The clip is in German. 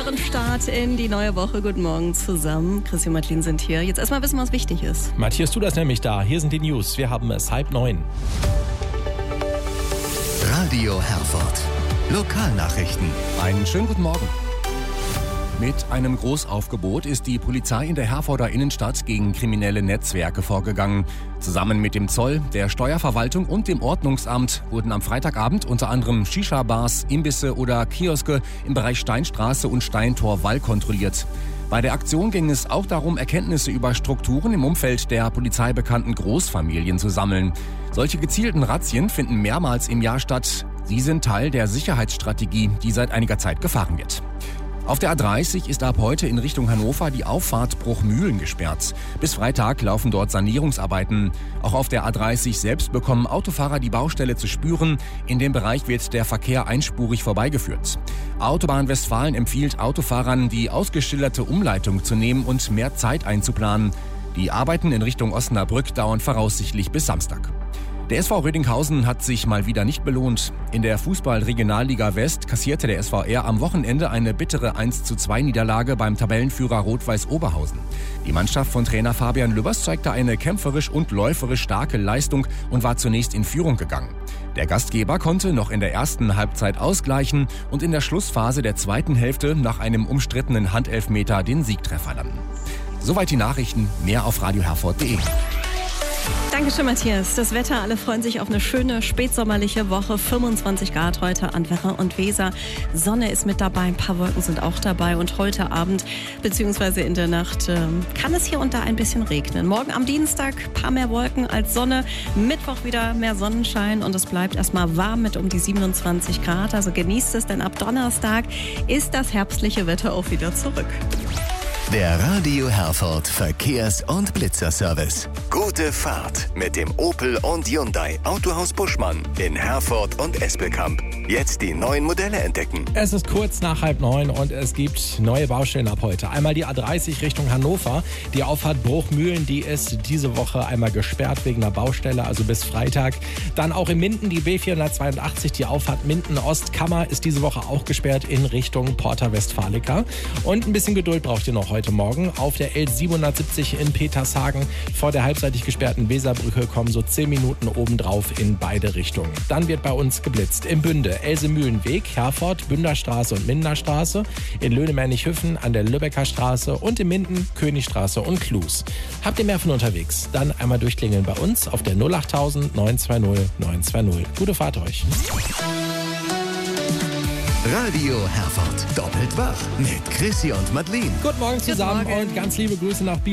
Wochenstart in die neue Woche. Guten Morgen zusammen. Chrissy und Madeline sind hier. Jetzt erstmal wissen, was wichtig ist. Matthias, du das nämlich da. Hier sind die News. Wir haben es 8:30. Radio Herford. Lokalnachrichten. Einen schönen guten Morgen. Mit einem Großaufgebot ist die Polizei in der Herforder Innenstadt gegen kriminelle Netzwerke vorgegangen. Zusammen mit dem Zoll, der Steuerverwaltung und dem Ordnungsamt wurden am Freitagabend unter anderem Shisha-Bars, Imbisse oder Kioske im Bereich Steinstraße und Steintor-Wall kontrolliert. Bei der Aktion ging es auch darum, Erkenntnisse über Strukturen im Umfeld der Polizei bekannten Großfamilien zu sammeln. Solche gezielten Razzien finden mehrmals im Jahr statt. Sie sind Teil der Sicherheitsstrategie, die seit einiger Zeit gefahren wird. Auf der A30 ist ab heute in Richtung Hannover die Auffahrt Bruchmühlen gesperrt. Bis Freitag laufen dort Sanierungsarbeiten. Auch auf der A30 selbst bekommen Autofahrer die Baustelle zu spüren. In dem Bereich wird der Verkehr einspurig vorbeigeführt. Autobahn Westfalen empfiehlt Autofahrern, die ausgeschilderte Umleitung zu nehmen und mehr Zeit einzuplanen. Die Arbeiten in Richtung Osnabrück dauern voraussichtlich bis Samstag. Der SV Rödinghausen hat sich mal wieder nicht belohnt. In der Fußball-Regionalliga West kassierte der SVR am Wochenende eine bittere 1:2-Niederlage beim Tabellenführer Rot-Weiß Oberhausen. Die Mannschaft von Trainer Fabian Lübbers zeigte eine kämpferisch und läuferisch starke Leistung und war zunächst in Führung gegangen. Der Gastgeber konnte noch in der ersten Halbzeit ausgleichen und in der Schlussphase der zweiten Hälfte nach einem umstrittenen Handelfmeter den Siegtreffer landen. Soweit die Nachrichten, mehr auf radioherford.de. Dankeschön, Matthias. Das Wetter, alle freuen sich auf eine schöne spätsommerliche Woche. 25 Grad heute an Werra und Weser. Sonne ist mit dabei, ein paar Wolken sind auch dabei. Und heute Abend bzw. in der Nacht kann es hier und da ein bisschen regnen. Morgen am Dienstag ein paar mehr Wolken als Sonne. Mittwoch wieder mehr Sonnenschein und es bleibt erstmal warm mit um die 27 Grad. Also genießt es, denn ab Donnerstag ist das herbstliche Wetter auch wieder zurück. Der Radio Herford Verkehrs- und Blitzerservice. Gute Fahrt mit dem Opel und Hyundai Autohaus Buschmann in Herford und Espelkamp. Jetzt die neuen Modelle entdecken. Es ist kurz nach 8:30 und es gibt neue Baustellen ab heute. Einmal die A30 Richtung Hannover. Die Auffahrt Bruchmühlen, die ist diese Woche einmal gesperrt wegen einer Baustelle, also bis Freitag. Dann auch in Minden die B482, die Auffahrt Minden-Ostkammer ist diese Woche auch gesperrt in Richtung Porta Westfalica. Und ein bisschen Geduld braucht ihr noch heute Morgen. Auf der L770 in Petershagen vor der halbseitig gesperrten Weserbrücke kommen so 10 Minuten obendrauf in beide Richtungen. Dann wird bei uns geblitzt. Im Bünde Elsemühlenweg, Herford, Bünderstraße und Mindenerstraße. In Löhnemernichhüffen an der Lübecker Straße und in Minden Königstraße und Klus. Habt ihr mehr von unterwegs? Dann einmal durchklingeln bei uns auf der 08000 920 920. Gute Fahrt euch. Radio Herford. Doppelt wach mit Chrissy und Madeline. Guten Morgen zusammen Morgen. und ganz liebe Grüße nach Bielefeld.